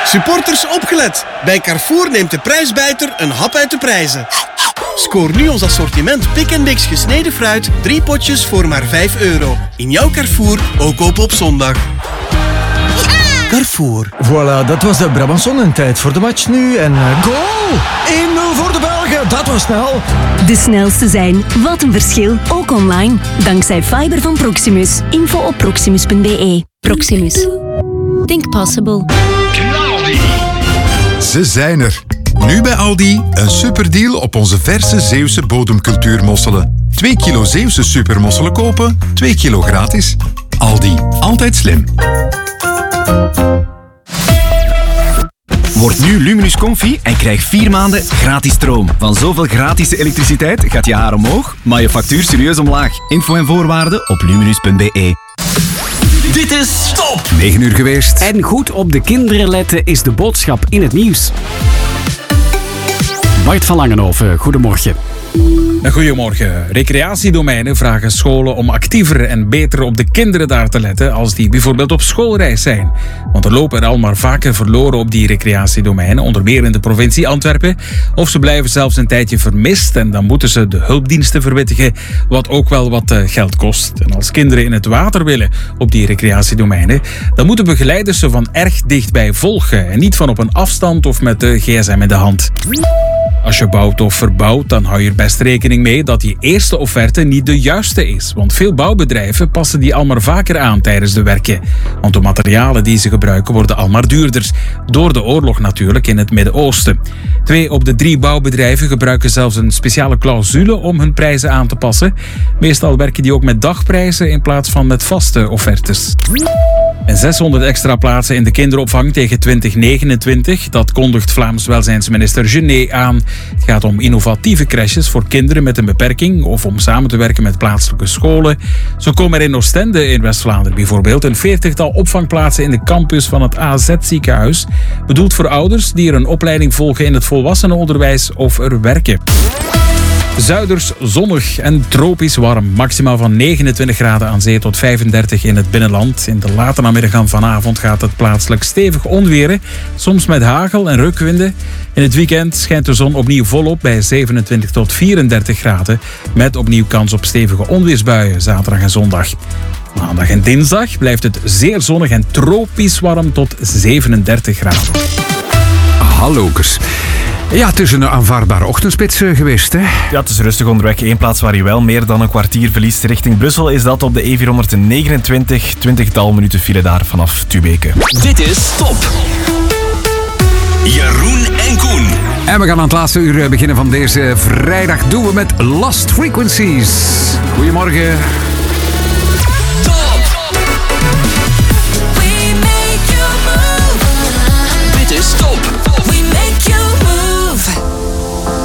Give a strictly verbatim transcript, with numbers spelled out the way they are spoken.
Supporters opgelet. Bij Carrefour neemt de prijsbijter een hap uit de prijzen. Scoor nu ons assortiment Pick and Mix gesneden fruit. Drie potjes voor maar vijf euro. In jouw Carrefour, ook open op zondag. Carrefour. Voilà, dat was de Brabançon en tijd voor de match nu. En uh, goal! één nul voor de Belgen, dat was snel. De snelste zijn, wat een verschil, ook online. Dankzij fiber van Proximus. Info op proximus punt b e. Proximus. Think possible. Ze zijn er. Nu bij Aldi een superdeal op onze verse Zeeuwse bodemcultuurmosselen. twee kilo Zeeuwse supermosselen kopen, twee kilo gratis. Aldi, altijd slim. Word nu Luminus Comfy en krijg vier maanden gratis stroom. Van zoveel gratis elektriciteit gaat je haar omhoog, maar je factuur serieus omlaag. Info en voorwaarden op luminus punt b e. Dit is Stop! negen uur geweest. En goed op de kinderen letten is de boodschap in het nieuws. Bart van Langenhoven, goedemorgen. Goedemorgen. Recreatiedomeinen vragen scholen om actiever en beter op de kinderen daar te letten als die bijvoorbeeld op schoolreis zijn. Want er lopen er al maar vaker verloren op die recreatiedomeinen, onder meer in de provincie Antwerpen. Of ze blijven zelfs een tijdje vermist en dan moeten ze de hulpdiensten verwittigen, wat ook wel wat geld kost. En als kinderen in het water willen op die recreatiedomeinen, dan moeten begeleiders ze van erg dichtbij volgen en niet van op een afstand of met de gsm in de hand. Als je bouwt of verbouwt, dan hou je er best rekening mee dat je eerste offerte niet de juiste is. Want veel bouwbedrijven passen die al maar vaker aan tijdens de werken. Want de materialen die ze gebruiken worden al maar duurder. Door de oorlog natuurlijk in het Midden-Oosten. Twee op de drie bouwbedrijven gebruiken zelfs een speciale clausule om hun prijzen aan te passen. Meestal werken die ook met dagprijzen in plaats van met vaste offertes. En zeshonderd extra plaatsen in de kinderopvang tegen twintig negenentwintig. Dat kondigt Vlaams welzijnsminister Genet aan. Het gaat om innovatieve crèches voor kinderen met een beperking of om samen te werken met plaatselijke scholen. Zo komen er in Oostende in West-Vlaanderen bijvoorbeeld een veertigtal opvangplaatsen in de campus van het A Z-ziekenhuis. Bedoeld voor ouders die er een opleiding volgen in het volwassenenonderwijs of er werken. Zuiders zonnig en tropisch warm. Maximaal van negenentwintig graden aan zee tot vijfendertig in het binnenland. In de late namiddag en vanavond gaat het plaatselijk stevig onweren. Soms met hagel en rukwinden. In het weekend schijnt de zon opnieuw volop bij zevenentwintig tot vierendertig graden. Met opnieuw kans op stevige onweersbuien zaterdag en zondag. Maandag en dinsdag blijft het zeer zonnig en tropisch warm tot zevenendertig graden. Hallokers. Ja, het is een aanvaardbare ochtendspits geweest, hè? Ja, het is rustig onderweg. Eén plaats waar je wel meer dan een kwartier verliest richting Brussel is dat op de E vierhonderdnegenentwintig. Twintigtal minuten file daar vanaf Tubeke. Dit is Stop. Jeroen en Koen. En we gaan aan het laatste uur beginnen van deze vrijdag. Doen we met Lost Frequencies. Goedemorgen.